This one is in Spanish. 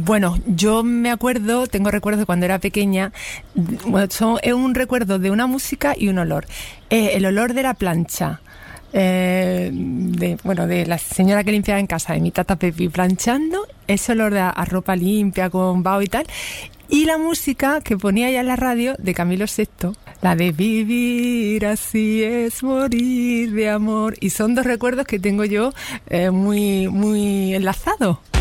Bueno, yo me acuerdo, tengo recuerdos de cuando era pequeña. Bueno, es un recuerdo de una música y un olor. El olor de la plancha. De la señora que limpiaba en casa, de mi tata Pepi planchando, ese olor a ropa limpia con vaho y tal, y la música que ponía ya en la radio de Camilo VI, la de vivir así es morir de amor, y son dos recuerdos que tengo yo muy, muy enlazados.